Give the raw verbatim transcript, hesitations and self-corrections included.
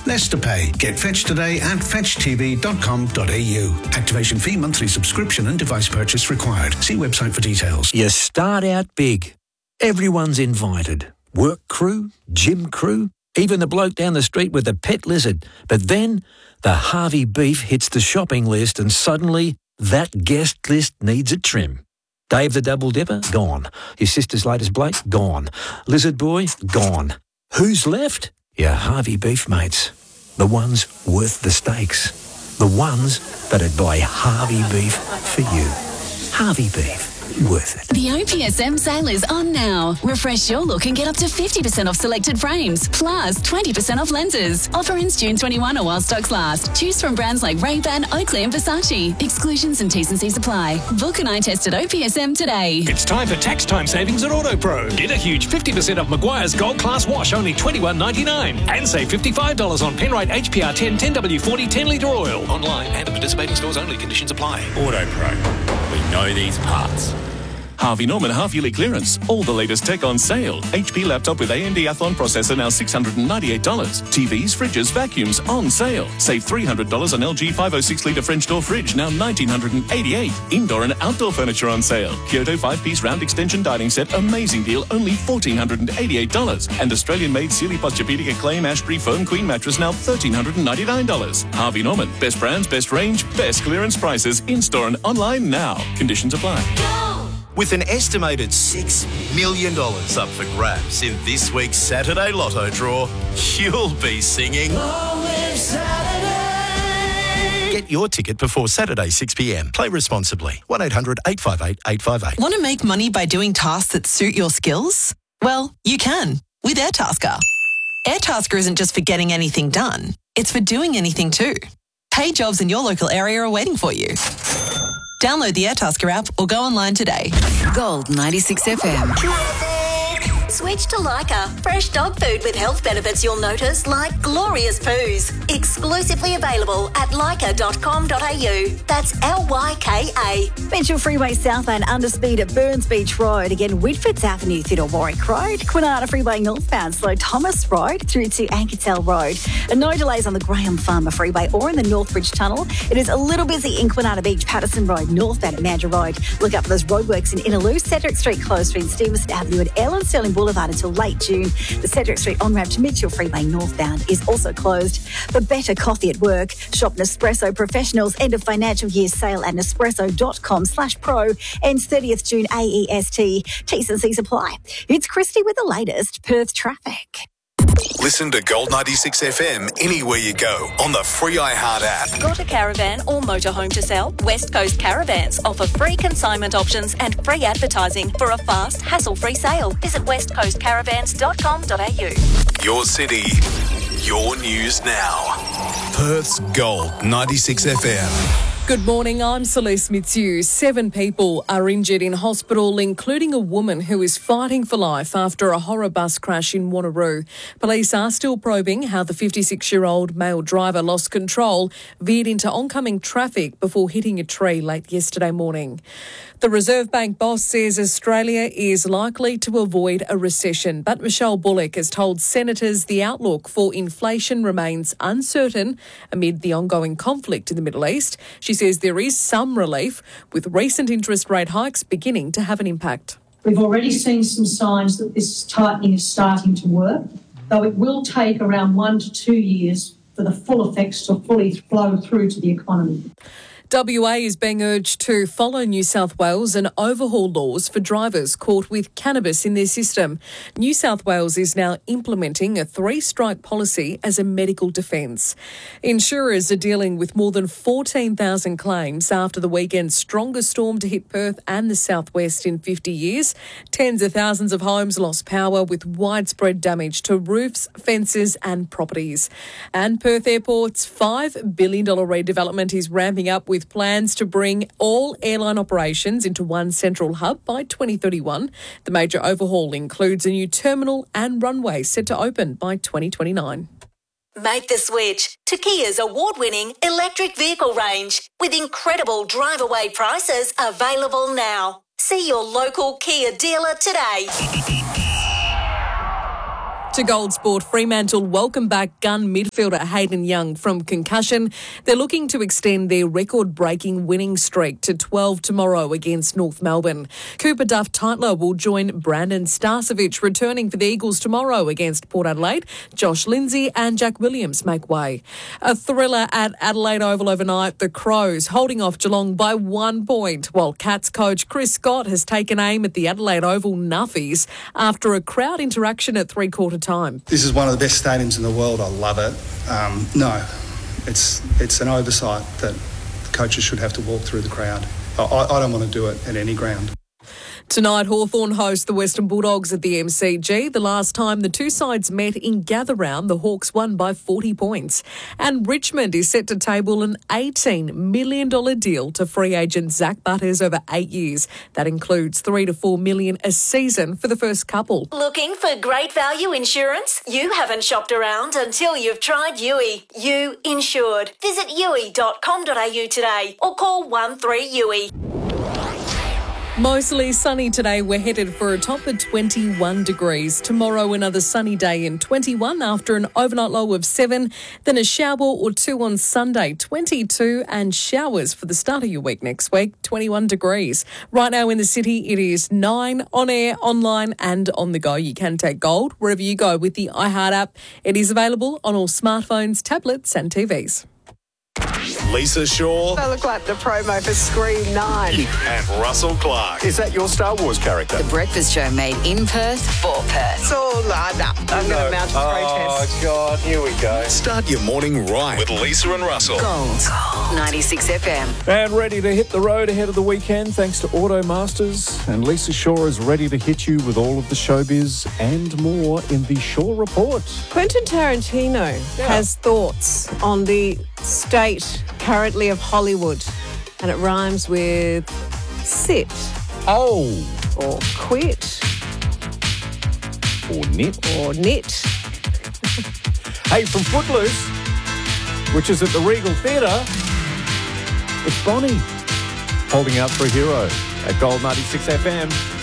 less to pay. Get Fetch today at fetch t v dot com dot a u. Activation fee, monthly subscription and device purchase required. See website for details. You start out big. Everyone's invited. Work crew, gym crew, even the bloke down the street with the pet lizard. But then the Harvey beef hits the shopping list and suddenly that guest list needs a trim. Dave the Double Dipper? Gone. His sister's latest Blake? Gone. Lizard Boy? Gone. Who's left? Your Harvey beef mates. The ones worth the stakes. The ones that'd buy Harvey beef for you. Harvey beef. Worth it. The O P S M sale is on now. Refresh your look and get up to fifty percent off selected frames, plus twenty percent off lenses. Offer ends June twenty-first or while stocks last. Choose from brands like Ray-Ban, Oakley and Versace. Exclusions and T's and C's apply. Book an eye test at O P S M today. It's time for tax time savings at AutoPro. Get a huge fifty percent off Maguire's Gold Class Wash, only twenty-one ninety-nine. And save fifty-five dollars on Penrite H P R ten ten W forty ten litre oil. Online and at participating stores only. Conditions apply. AutoPro. We know these parts. Harvey Norman half-yearly clearance. All the latest tech on sale. H P laptop with A M D Athlon processor now six hundred ninety-eight dollars. T Vs, fridges, vacuums on sale. Save three hundred dollars on L G five oh six litre French door fridge, now one thousand nine hundred eighty-eight dollars. Indoor and outdoor furniture on sale. Kyoto five-piece round extension dining set, amazing deal, only one thousand four hundred eighty-eight dollars. And Australian-made Sealy Posturepedic Acclaim Ashbury Foam Queen mattress, now one thousand three hundred ninety-nine dollars. Harvey Norman. Best brands, best range, best clearance prices. In-store and online now. Conditions apply. With an estimated six million dollars up for grabs in this week's Saturday Lotto draw, you'll be singing Saturday. Get your ticket before Saturday six p m. Play responsibly. one eight hundred eight five eight eight five eight. Want to make money by doing tasks that suit your skills? Well, you can with Airtasker. Airtasker isn't just for getting anything done. It's for doing anything too. Paid jobs in your local area are waiting for you. Download the Airtasker app or go online today. Gold ninety-six F M. Switch to Lyca. Fresh dog food with health benefits you'll notice, like glorious poos. Exclusively available at lyca dot com dot a u. That's L Y K A. Mitchell Freeway southbound underspeed at Burns Beach Road. Again, Whitfords Avenue through to Warwick Road. Quinana Freeway northbound slow Thomas Road through to Ankertel Road. And no delays on the Graham Farmer Freeway or in the Northbridge Tunnel. It is a little busy in Quinana Beach, Patterson Road, northbound at Mandurah Road. Look up for those roadworks in Innaloo, Cedric Street closed between Stevenson Avenue and Ellen Sterling Boulevard until late June. The Cedric Street on-ramp to Mitchell Freeway northbound is also closed. For better coffee at work, shop Nespresso Professionals end of financial year sale at nespresso dot com slash pro. Ends thirtieth June A E S T. T's and C's apply. It's Christy with the latest Perth traffic. Listen to Gold ninety-six F M anywhere you go on the free iHeart app. Got a caravan or motorhome to sell? West Coast Caravans offer free consignment options and free advertising for a fast, hassle-free sale. Visit west coast caravans dot com dot a u. Your city, your news now. Perth's Gold ninety-six F M. Good morning, I'm Celeste Mitsu. Seven people are injured in hospital, including a woman who is fighting for life after a horror bus crash in Wanneroo. Police are still probing how the fifty-six-year-old male driver lost control, veered into oncoming traffic before hitting a tree late yesterday morning. The Reserve Bank boss says Australia is likely to avoid a recession, but Michelle Bullock has told senators the outlook for inflation remains uncertain amid the ongoing conflict in the Middle East. She says there is some relief, with recent interest rate hikes beginning to have an impact. We've already seen some signs that this tightening is starting to work, though it will take around one to two years for the full effects to fully flow through to the economy. W A is being urged to follow New South Wales and overhaul laws for drivers caught with cannabis in their system. New South Wales is now implementing a three-strike policy as a medical defence. Insurers are dealing with more than fourteen thousand claims after the weekend's strongest storm to hit Perth and the southwest in fifty years. Tens of thousands of homes lost power with widespread damage to roofs, fences and properties. And Perth Airport's five billion dollars redevelopment is ramping up with plans to bring all airline operations into one central hub by twenty thirty-one. The major overhaul includes a new terminal and runway set to open by twenty twenty-nine. Make the switch to Kia's award-winning electric vehicle range with incredible drive-away prices available now. See your local Kia dealer today. To Gold Sport, Fremantle welcome back gun midfielder Hayden Young from concussion. They're looking to extend their record-breaking winning streak to twelve tomorrow against North Melbourne. Cooper Duff-Tytler will join Brandon Starcevich returning for the Eagles tomorrow against Port Adelaide. Josh Lindsay and Jack Williams make way. A thriller at Adelaide Oval overnight. The Crows holding off Geelong by one point, while Cats coach Chris Scott has taken aim at the Adelaide Oval Nuffies after a crowd interaction at three-quarter time. This is one of the best stadiums in the world. I love it. Um, no, it's it's an oversight that the coaches should have to walk through the crowd. I, I don't want to do it at any ground. Tonight, Hawthorn host the Western Bulldogs at the M C G. The last time the two sides met in Gather Round, the Hawks won by forty points. And Richmond is set to table an eighteen million dollars deal to free agent Zach Butters over eight years. That includes three to four million dollars a season for the first couple. Looking for great value insurance? You haven't shopped around until you've tried U I. You insured. Visit U I dot com dot A U today or call one three U I. Mostly sunny today. We're headed for a top of twenty-one degrees. Tomorrow, another sunny day in twenty-one after an overnight low of seven. Then a shower or two on Sunday, twenty-two, and showers for the start of your week next week, twenty-one degrees. Right now in the city, it is nine on air, online, and on the go. You can take Gold wherever you go with the iHeart app. It is available on all smartphones, tablets, and T Vs. Lisa Shaw. I look like the promo for Scream nine. And Russell Clark. Is that your Star Wars character? The Breakfast Show made in Perth for Perth. It's all lined up. I'm going to mount a protest. Oh, God, here we go. Start your morning right with Lisa and Russell. Gold. ninety-six F M. And ready to hit the road ahead of the weekend thanks to Automasters. And Lisa Shaw is ready to hit you with all of the showbiz and more in the Shaw Report. Quentin Tarantino Yeah. has thoughts on the state currently of Hollywood, and it rhymes with sit. Oh. Or quit. Or knit. Or knit. Hey, from Footloose, which is at the Regal Theatre, it's Bonnie holding out for a hero at Gold ninety-six F M.